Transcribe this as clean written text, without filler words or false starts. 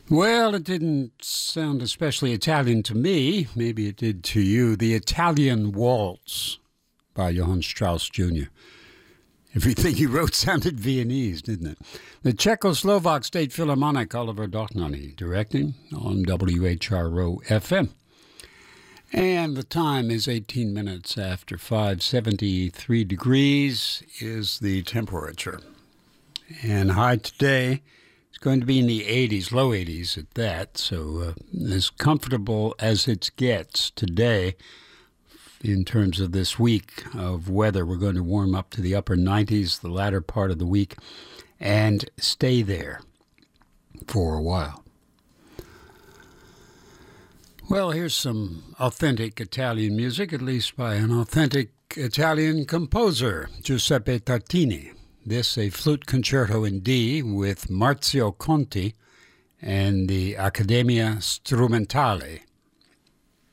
Well, it didn't sound especially Italian to me. Maybe it did to you. The Italian Waltz by Johann Strauss Jr. Everything he wrote sounded Viennese, didn't it? The Czechoslovak State Philharmonic, Oliver Dohnányi, directing on WHRO FM. And the time is 18 minutes after 5. 73 degrees is the temperature. And high today is going to be in the 80s, low 80s at that. So as comfortable as it gets today in terms of this week of weather. We're going to warm up to the upper 90s the latter part of the week and stay there for a while. Well, here's some authentic Italian music, at least by an authentic Italian composer, Giuseppe Tartini. This, a flute concerto in D with Marzio Conti and the Accademia Strumentale.